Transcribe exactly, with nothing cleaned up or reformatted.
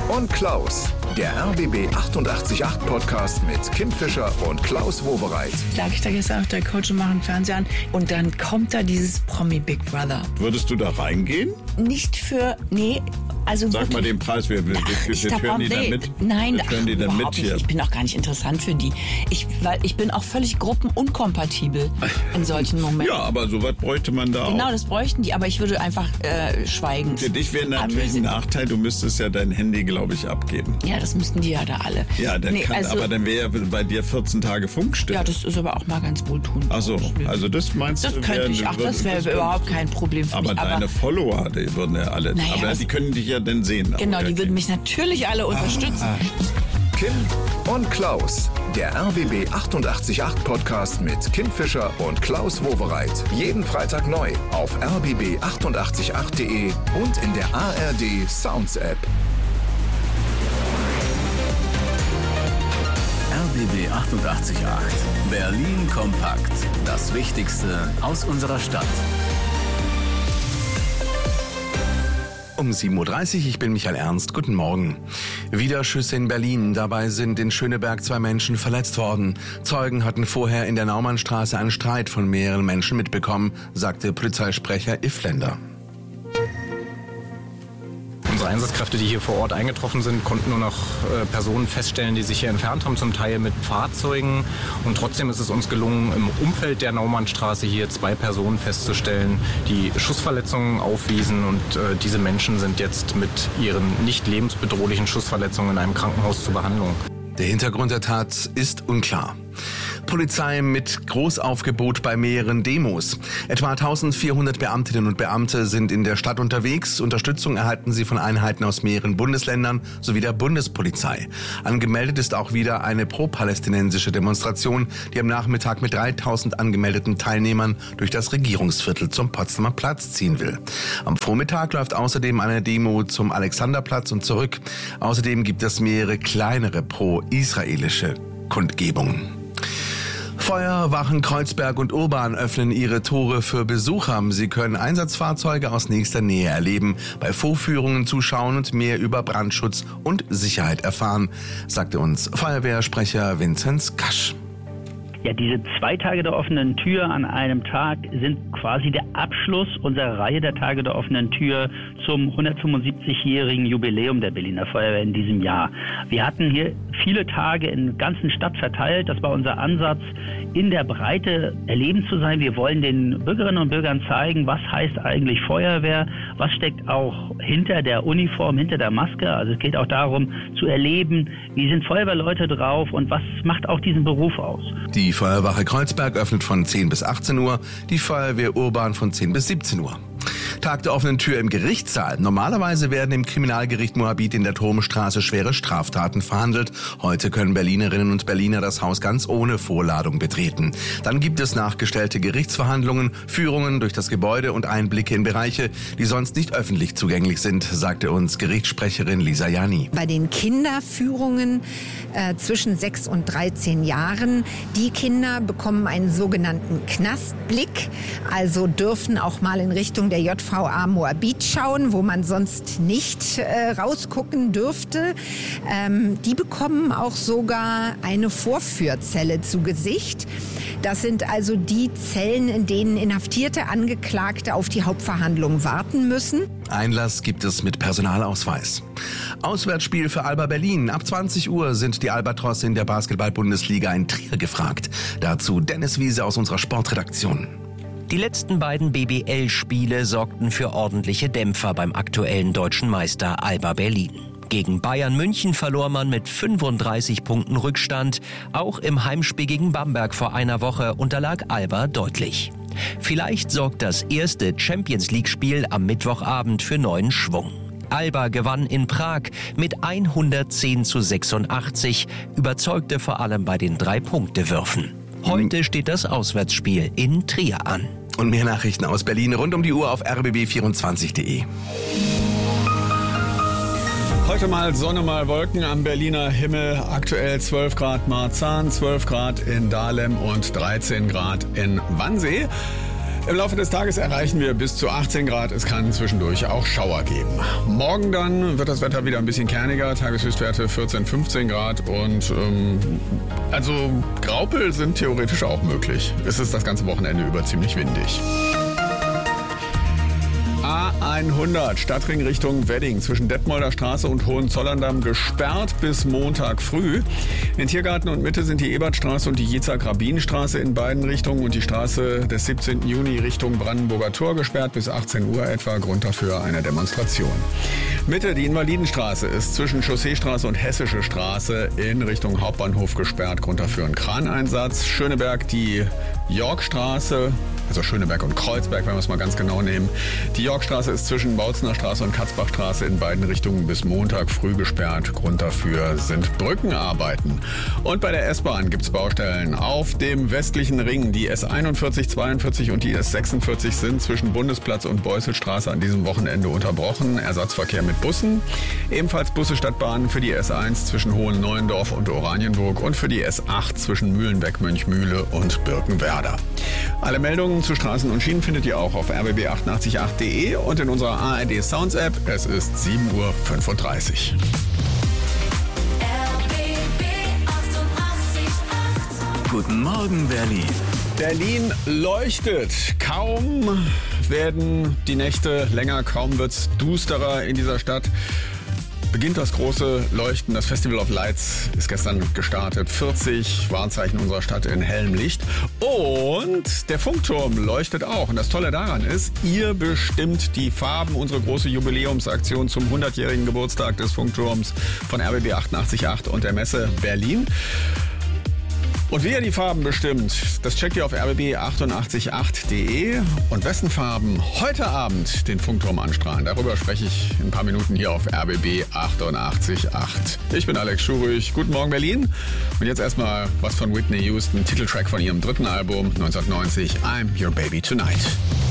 und Klaus. Der R B B achtundachtzig Komma acht Podcast mit Kim Fischer und Klaus Wowereit. Lag ich da gestern auf der Couch und mache einen Fernseher an und dann kommt da dieses Promi Big Brother. Würdest du da reingehen? Nicht für, nee, also Sag wirklich, mal den Preis, wir, wir, ach, wir, wir hören die nee, dann mit. Nein, wir hören die dann mit hier. Ich bin auch gar nicht interessant für die. Ich, weil ich bin auch völlig gruppenunkompatibel in solchen Momenten. Ja, aber so was bräuchte man da genau, auch. Genau, das bräuchten die, aber ich würde einfach äh, schweigen. Für dich wäre natürlich ein Nachteil, du müsstest ja dein Handy, glaube ich, abgeben. Ja, das müssten die ja da alle. Ja, dann nee, kann, also, aber dann wäre ja bei dir vierzehn Tage Funkstille. Ja, das ist aber auch mal ganz wohltuend. Ach so, also das meinst das du? Das könnte wär, ich, ach, das wäre das überhaupt kein Problem für aber mich. Aber deine Follower, die würden ja alle, naja, aber die können dich ja dann sehen. Genau, die würden mich natürlich alle unterstützen. Ah. Kim und Klaus, der R B B achtundachtzig Komma acht Podcast mit Kim Fischer und Klaus Wowereit. Jeden Freitag neu auf r b b achtundachtzig Komma acht punkt de und in der A R D Sounds App. R B B achtundachtzig Komma acht. Berlin kompakt. Das Wichtigste aus unserer Stadt. Um sieben Uhr dreißig, ich bin Michael Ernst. Guten Morgen. Wieder Schüsse in Berlin. Dabei sind in Schöneberg zwei Menschen verletzt worden. Zeugen hatten vorher in der Naumannstraße einen Streit von mehreren Menschen mitbekommen, sagte Polizeisprecher Iffländer. Unsere Einsatzkräfte, die hier vor Ort eingetroffen sind, konnten nur noch äh, Personen feststellen, die sich hier entfernt haben, zum Teil mit Fahrzeugen. Und trotzdem ist es uns gelungen, im Umfeld der Naumannstraße hier zwei Personen festzustellen, die Schussverletzungen aufwiesen. Und äh, diese Menschen sind jetzt mit ihren nicht lebensbedrohlichen Schussverletzungen in einem Krankenhaus zur Behandlung. Der Hintergrund der Tat ist unklar. Polizei mit Großaufgebot bei mehreren Demos. Etwa eintausendvierhundert Beamtinnen und Beamte sind in der Stadt unterwegs. Unterstützung erhalten sie von Einheiten aus mehreren Bundesländern sowie der Bundespolizei. Angemeldet ist auch wieder eine pro-palästinensische Demonstration, die am Nachmittag mit dreitausend angemeldeten Teilnehmern durch das Regierungsviertel zum Potsdamer Platz ziehen will. Am Vormittag läuft außerdem eine Demo zum Alexanderplatz und zurück. Außerdem gibt es mehrere kleinere pro-israelische Kundgebungen. Feuerwachen Kreuzberg und Urban öffnen ihre Tore für Besucher. Sie können Einsatzfahrzeuge aus nächster Nähe erleben, bei Vorführungen zuschauen und mehr über Brandschutz und Sicherheit erfahren, sagte uns Feuerwehrsprecher Vinzenz Kasch. Ja, diese zwei Tage der offenen Tür an einem Tag sind quasi der Abschluss unserer Reihe der Tage der offenen Tür zum hundertfünfundsiebzigjährigen Jubiläum der Berliner Feuerwehr in diesem Jahr. Wir hatten hier viele Tage in der ganzen Stadt verteilt. Das war unser Ansatz, in der Breite erleben zu sein. Wir wollen den Bürgerinnen und Bürgern zeigen, was heißt eigentlich Feuerwehr, was steckt auch hinter der Uniform, hinter der Maske. Also es geht auch darum zu erleben, wie sind Feuerwehrleute drauf und was macht auch diesen Beruf aus. Die Feuerwache Kreuzberg öffnet von zehn bis achtzehn Uhr, die Feuerwehr Urban von zehn bis siebzehn Uhr. Tag der offenen Tür im Gerichtssaal. Normalerweise werden im Kriminalgericht Moabit in der Turmstraße schwere Straftaten verhandelt. Heute können Berlinerinnen und Berliner das Haus ganz ohne Vorladung betreten. Dann gibt es nachgestellte Gerichtsverhandlungen, Führungen durch das Gebäude und Einblicke in Bereiche, die sonst nicht öffentlich zugänglich sind, sagte uns Gerichtssprecherin Lisa Jani. Bei den Kinderführungen äh, zwischen sechs und dreizehn Jahren, die Kinder bekommen einen sogenannten Knastblick, also dürfen auch mal in Richtung der J V A Moabit schauen, wo man sonst nicht äh, rausgucken dürfte. Ähm, die bekommen auch sogar eine Vorführzelle zu Gesicht. Das sind also die Zellen, in denen inhaftierte Angeklagte auf die Hauptverhandlung warten müssen. Einlass gibt es mit Personalausweis. Auswärtsspiel für Alba Berlin. Ab zwanzig Uhr sind die Albatrosse in der Basketball-Bundesliga in Trier gefragt. Dazu Dennis Wiese aus unserer Sportredaktion. Die letzten beiden B B L-Spiele sorgten für ordentliche Dämpfer beim aktuellen deutschen Meister Alba Berlin. Gegen Bayern München verlor man mit fünfunddreißig Punkten Rückstand. Auch im Heimspiel gegen Bamberg vor einer Woche unterlag Alba deutlich. Vielleicht sorgt das erste Champions-League-Spiel am Mittwochabend für neuen Schwung. Alba gewann in Prag mit hundertzehn zu sechsundachtzig, überzeugte vor allem bei den Drei-Punkte-Würfen. Heute steht das Auswärtsspiel in Trier an. Und mehr Nachrichten aus Berlin rund um die Uhr auf r b b vierundzwanzig punkt de. Heute mal Sonne, mal Wolken am Berliner Himmel. Aktuell zwölf Grad Marzahn, zwölf Grad in Dahlem und dreizehn Grad in Wannsee. Im Laufe des Tages erreichen wir bis zu achtzehn Grad. Es kann zwischendurch auch Schauer geben. Morgen dann wird das Wetter wieder ein bisschen kerniger. Tageshöchstwerte vierzehn, fünfzehn Grad. Und ähm, also Graupel sind theoretisch auch möglich. Es ist das ganze Wochenende über ziemlich windig. A hundert, Stadtring Richtung Wedding, zwischen Detmolder Straße und Hohenzollern-Damm gesperrt bis Montag früh. In Tiergarten und Mitte sind die Ebertstraße und die Jitzak-Rabin-Straße in beiden Richtungen und die Straße des siebzehnten Juni Richtung Brandenburger Tor gesperrt bis achtzehn Uhr etwa. Grund dafür eine Demonstration. Mitte, die Invalidenstraße ist zwischen Chausseestraße und Hessische Straße in Richtung Hauptbahnhof gesperrt. Grund dafür ein Kraneinsatz. Schöneberg, die Yorkstraße, also Schöneberg und Kreuzberg, wenn wir es mal ganz genau nehmen. Die Yorkstraße ist zwischen Bautzner Straße und Katzbachstraße in beiden Richtungen bis Montag früh gesperrt. Grund dafür sind Brückenarbeiten. Und bei der S-Bahn gibt es Baustellen auf dem westlichen Ring. Die S einundvierzig, zweiundvierzig und die S sechsundvierzig sind zwischen Bundesplatz und Beusselstraße an diesem Wochenende unterbrochen. Ersatzverkehr mit Bussen. Ebenfalls Busse Stadtbahn für die S eins zwischen Hohen-Neuendorf und Oranienburg und für die S acht zwischen Mühlenbeck, Mönchmühle und Birkenwerder. Alle Meldungen zu Straßen und Schienen findet ihr auch auf r b b achtundachtzig punkt acht punkt de und in unserer A R D Sounds App. Es ist sieben Uhr fünfunddreißig. Guten Morgen, Berlin. Berlin leuchtet. Kaum werden die Nächte länger, kaum wird's dusterer in dieser Stadt. Beginnt das große Leuchten. Das Festival of Lights ist gestern gestartet. vierzig Wahrzeichen unserer Stadt in hellem Licht. Und der Funkturm leuchtet auch. Und das Tolle daran ist, ihr bestimmt die Farben. Unsere große Jubiläumsaktion zum hundertjährigen Geburtstag des Funkturms von R B B achtundachtzig Komma acht und der Messe Berlin. Und wie ihr die Farben bestimmt, das checkt ihr auf r b b achtundachtzig punkt acht punkt de. Und wessen Farben heute Abend den Funkturm anstrahlen, darüber spreche ich in ein paar Minuten hier auf R B B achtundachtzig Komma acht. Ich bin Alex Schurig. Guten Morgen, Berlin. Und jetzt erstmal was von Whitney Houston, Titeltrack von ihrem dritten Album neunzehnhundertneunzig, I'm Your Baby Tonight.